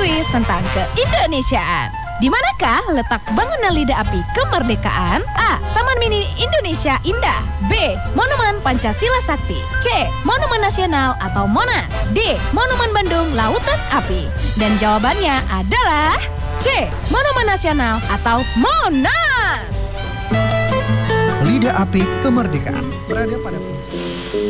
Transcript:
kuis tentang keindonesiaan. Di manakah letak bangunan lidah api kemerdekaan? A. Taman Mini Indonesia Indah. B. Monumen Pancasila Sakti. C. Monumen Nasional atau Monas. D. Monumen Bandung Lautan Api. Dan jawabannya adalah C. Monumen Nasional atau Monas. Lidah api kemerdekaan berada pada puncak.